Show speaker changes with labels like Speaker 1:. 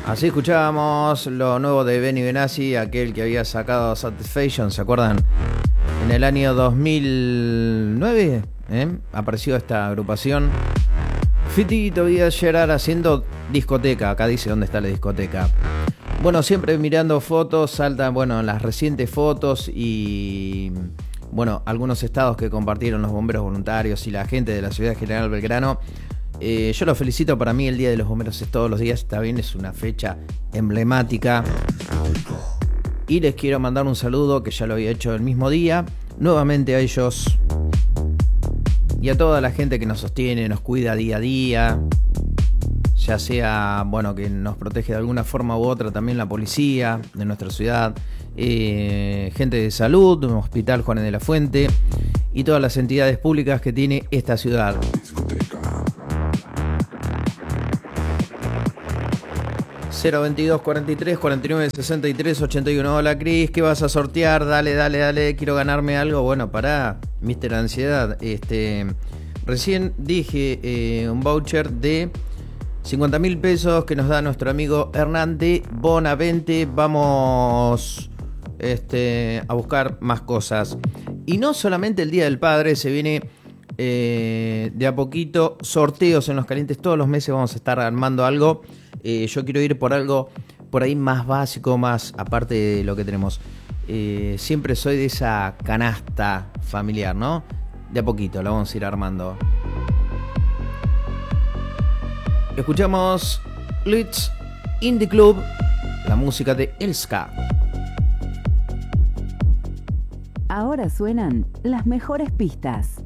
Speaker 1: Así escuchábamos lo nuevo de Benny Benassi, aquel que había sacado Satisfaction, ¿se acuerdan? En el año 2009 apareció esta agrupación. Fitito Vida Gerard haciendo discoteca, acá dice dónde está la discoteca. Bueno, siempre mirando fotos, saltan, las recientes fotos y, algunos estados que compartieron los bomberos voluntarios y la gente de la ciudad de General Belgrano. Yo los felicito, para mí el Día de los Bomberos es todos los días, está bien, es una fecha emblemática. Y les quiero mandar un saludo, que ya lo había hecho el mismo día, nuevamente a ellos y a toda la gente que nos sostiene, nos cuida día a día, ya sea, que nos protege de alguna forma u otra, también la policía de nuestra ciudad, gente de salud, Hospital Juárez de la Fuente y todas las entidades públicas que tiene esta ciudad. 022 43 49 63 81. Hola Cris, ¿qué vas a sortear? Dale, quiero ganarme algo. Bueno, pará, Mr. Ansiedad. Recién dije un voucher de 50.000 pesos que nos da nuestro amigo Hernán de Bonavente. Vamos a buscar más cosas. Y no solamente el Día del Padre, se viene de a poquito sorteos en Los Calientes. Todos los meses vamos a estar armando algo. Yo quiero ir por algo por ahí más básico, más aparte de lo que tenemos. Siempre soy de esa canasta familiar, ¿no? De a poquito la vamos a ir armando. Escuchamos Let's Indie Club, la música de Elska.
Speaker 2: Ahora suenan las mejores pistas.